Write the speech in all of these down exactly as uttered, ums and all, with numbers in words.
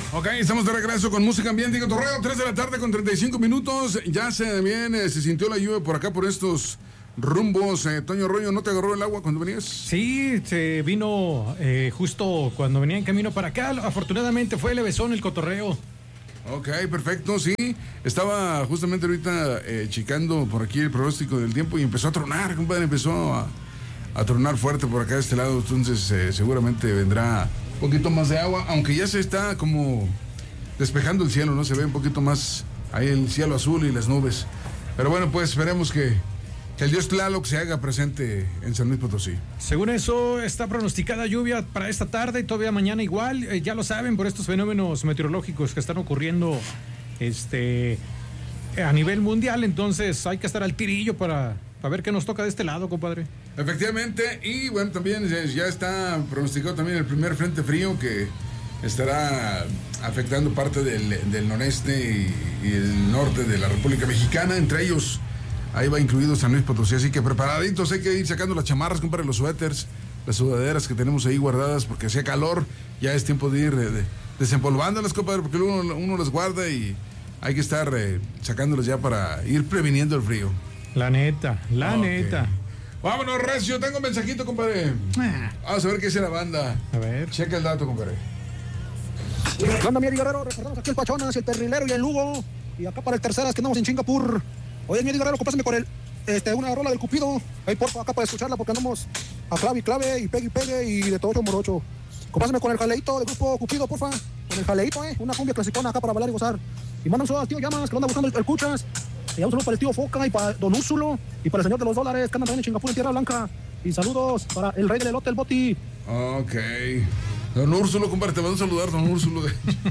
Ok, estamos de regreso con música ambiente y cotorreo, tres de la tarde con treinta y cinco minutos. Ya se viene, se sintió la lluvia por acá, por estos rumbos. Eh, Toño Royo, ¿no te agarró el agua cuando venías? Sí, se vino eh, justo cuando venía en camino para acá. Afortunadamente fue levesón el cotorreo. Ok, perfecto, sí. Estaba justamente ahorita eh, checando por aquí el pronóstico del tiempo y empezó a tronar, compadre, empezó a, a tronar fuerte por acá de este lado. Entonces eh, seguramente vendrá un poquito más de agua, aunque ya se está como despejando el cielo, ¿no? Se ve un poquito más ahí el cielo azul y las nubes. Pero bueno, pues esperemos que, que el dios Tlaloc se haga presente en San Luis Potosí. Según eso, está pronosticada lluvia para esta tarde y todavía mañana igual. Eh, ya lo saben por estos fenómenos meteorológicos que están ocurriendo este, a nivel mundial. Entonces hay que estar al tirillo para, para ver qué nos toca de este lado, compadre. Efectivamente, y bueno, también ya está pronosticado también el primer frente frío que estará afectando parte del, del noreste y, y el norte de la República Mexicana. Entre ellos, ahí va incluido San Luis Potosí, así que preparaditos, hay que ir sacando las chamarras, compadre, los suéteres, las sudaderas que tenemos ahí guardadas, porque hacía calor, ya es tiempo de ir de, de, desempolvándolas, compadre, porque uno, uno las guarda y hay que estar eh, sacándolas ya para ir previniendo el frío. La neta, la Okay. neta. Vámonos, Recio, tengo un mensajito, compadre. Ah. Vamos a ver qué dice la banda. A ver. Checa el dato, compadre. ¿Qué onda, mi Eddie Guerrero? Recordamos aquí el Pachonas, el Perrilero y el Lugo. Y acá para el Terceras, que andamos en Singapur. Oye, mi Eddie Guerrero, compásame con el, este, una rola del Cupido. Ahí, porfa, acá para escucharla, porque andamos a clave y clave, y pegue y pegue, y de todo ocho morocho. Compásame con el jaleito del grupo Cupido, porfa. Con el jaleito, eh. Una cumbia clasicona acá para bailar y gozar. Y mandan un saludo al tío Llamas, que lo anda buscando el, el Cuchas. Y un saludo para el tío Foca y para Don Úrsulo. Y para el señor de los dólares, que andan también en Singapur, en Tierra Blanca. Y saludos para el rey del elote, el Boti. Ok. Don Úrsulo, compadre, te van a saludar, don Úrsulo.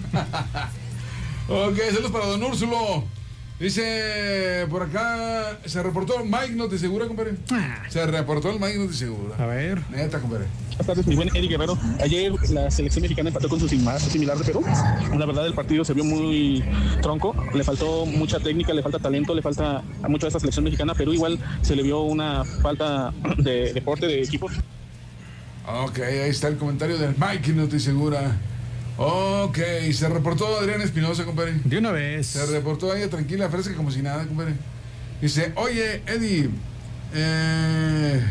Ok, saludos para don Úrsulo. Dice por acá, se reportó Mike, ¿no te segura, compadre? Ah. Se reportó el Mike, ¿no te segura? A ver. Neta, compadre. Buenas tardes, mi buen Eddie Guerrero. Ayer la selección mexicana empató con su similar, su similar de Perú. La verdad, el partido se vio muy tronco. Le faltó mucha técnica, le falta talento, le falta a mucho a esta selección mexicana. Perú igual se le vio una falta de deporte, de equipo. Ok, ahí está el comentario del Mike, no te segura. Ok, se reportó Adrián Espinosa, compadre. De una vez. Se reportó ahí tranquila, fresca, como si nada, compadre. Dice, oye, Eddie, eh...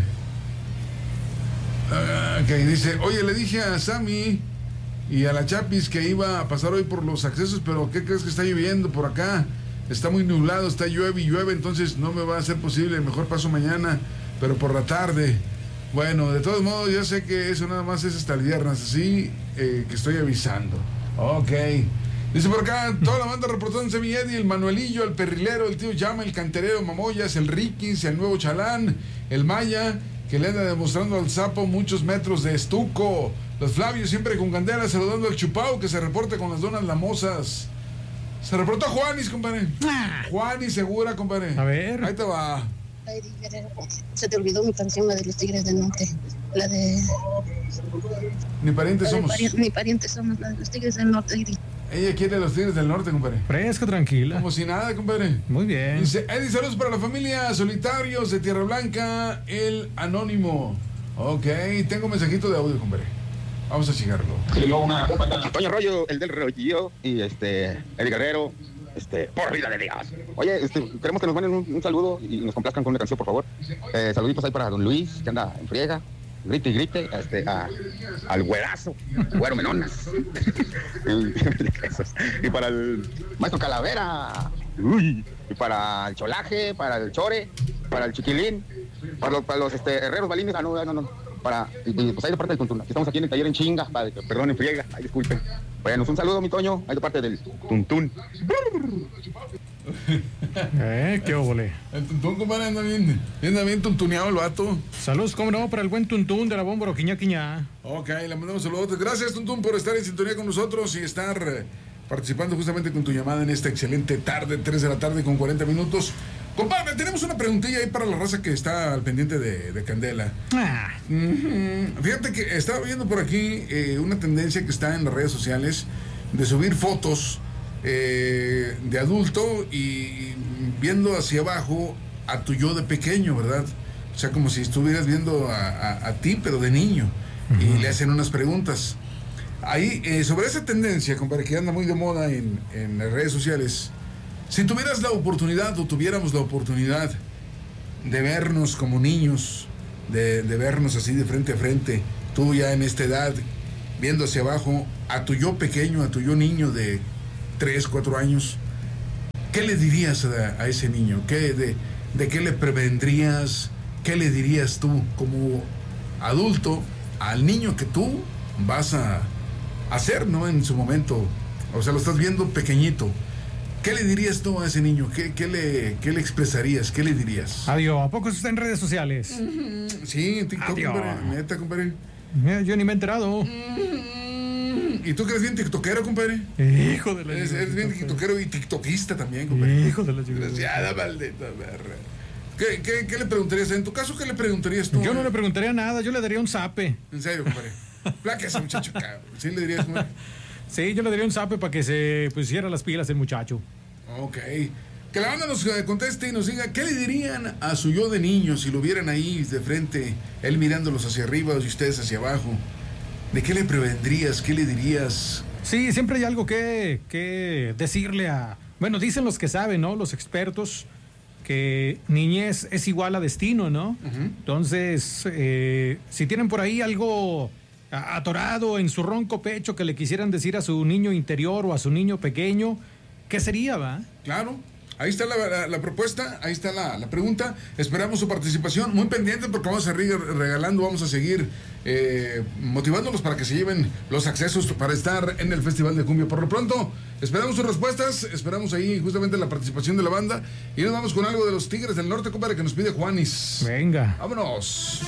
Uh, ok, dice, oye, le dije a Sammy y a la Chapis que iba a pasar hoy por los accesos, pero ¿qué crees que está lloviendo por acá? Está muy nublado, está llueve y llueve, entonces no me va a ser posible, mejor paso mañana, pero por la tarde. Bueno, de todos modos, yo sé que eso nada más es hasta el viernes, así eh, que estoy avisando. Ok. Dice por acá, toda la banda reportándose, mi Eddie, el Manuelillo, el Perrilero, el tío Llama, el Canterero, Mamoyas, el Riquis, el nuevo Chalán, el Maya, que le anda demostrando al Sapo muchos metros de estuco. Los Flavios siempre con candela, saludando al Chupao, que se reporta con las donas lamosas. Se reportó Juanis, compadre. Ah. Juanis segura, compadre. A ver. Ahí te va. Eddie Guerrero, se te olvidó mi canción, la de los Tigres del Norte. La de... Ni parientes la de somos. pari- Ni parientes somos, la de los Tigres del Norte, Eddie. Ella quiere a los Tigres del Norte, compadre. Fresca, tranquila. Como si nada, compadre. Muy bien. Dice, Eddie, saludos para la familia Solitarios de Tierra Blanca, el Anónimo. Ok, tengo un mensajito de audio, compadre. Vamos a checarlo. Toño Rollo, el del Rollillo, y este, Eddie Guerrero, este, por vida de Dios. Oye, este, queremos que nos manden un, un saludo y nos complazcan con una canción, por favor. Eh, saluditos ahí para don Luis, que anda en friega. Grite y grite, este, a, al güerazo, güero menonas. Y para el maestro Calavera, uy, y para el Cholaje, para el Chore, para el Chiquilín, para los, para los este, herreros balines, ah, no, no, no, para, y, y, pues ahí de parte del Tuntún. Aquí estamos aquí en el taller en chinga, para, perdón, en friega, ahí disculpen. Bueno, un saludo, mi Toño, ahí de parte del Tuntún. Eh, qué óvole. El Tuntún, compadre, anda bien, anda bien tuntuneado el vato. Saludos, cómo no, para el buen Tuntún de la Bómboro, Quiñá Quiñá. Ok, le mandamos saludos. Gracias, Tuntún, por estar en sintonía con nosotros y estar eh, participando justamente con tu llamada en esta excelente tarde, tres de la tarde con cuarenta minutos. Compadre, tenemos una preguntilla ahí para la raza que está al pendiente de, de Candela. Ah. Uh-huh. Fíjate que estaba viendo por aquí eh, una tendencia que está en las redes sociales de subir fotos eh, de adulto y, y viendo hacia abajo a tu yo de pequeño, ¿verdad? O sea, como si estuvieras viendo a, a, a ti, pero de niño. Uh-huh. Y le hacen unas preguntas. Ahí, eh, sobre esa tendencia, compadre, que anda muy de moda en, en las redes sociales, si tuvieras la oportunidad o tuviéramos la oportunidad de vernos como niños, de, de vernos así de frente a frente, tú ya en esta edad, viendo hacia abajo, a tu yo pequeño, a tu yo niño de tres, cuatro años, ¿qué le dirías a, a ese niño? ¿Qué, de, ¿De qué le prevendrías? ¿Qué le dirías tú como adulto al niño que tú vas a hacer, ¿no? En su momento, o sea, lo estás viendo pequeñito. ¿Qué le dirías tú a ese niño? ¿Qué, qué, le, qué le expresarías? ¿Qué le dirías? Adiós. ¿A poco eso está en redes sociales? Mm-hmm. Sí, en TikTok, Adiós. compadre. Neta, compadre. Mira, yo ni me he enterado. Mm-hmm. ¿Y tú que eres bien tiktokero, compadre? Hijo de la... Eres, eres bien tiktokero y tiktokista también, compadre. Hijo de la... Desgraciada, maldita perra. ¿Qué, qué, ¿Qué le preguntarías? En tu caso, ¿qué le preguntarías tú? Yo no le preguntaría nada, yo le daría un zape. En serio, compadre. Placa ese muchacho, cabrón. ¿Sí le dirías, compadre? Sí, yo le daría un zape para que se pusiera las pilas el muchacho. Ok. Que la banda nos conteste y nos diga qué le dirían a su yo de niño si lo vieran ahí de frente, él mirándolos hacia arriba y ustedes hacia abajo. ¿De qué le prevendrías? ¿Qué le dirías? Sí, siempre hay algo que, que decirle a... Bueno, dicen los que saben, ¿no? Los expertos, que niñez es igual a destino, ¿no? Uh-huh. Entonces, eh, si tienen por ahí algo atorado en su ronco pecho que le quisieran decir a su niño interior o a su niño pequeño, ¿qué sería, va? Claro. Ahí está la, la, la propuesta, ahí está la, la pregunta. Esperamos su participación. Muy pendiente porque vamos a seguir regalando, vamos a seguir eh, motivándolos para que se lleven los accesos para estar en el Festival de Cumbia. Por lo pronto, esperamos sus respuestas, esperamos ahí justamente la participación de la banda y nos vamos con algo de los Tigres del Norte, compadre, que nos pide Juanis. Venga. Vámonos.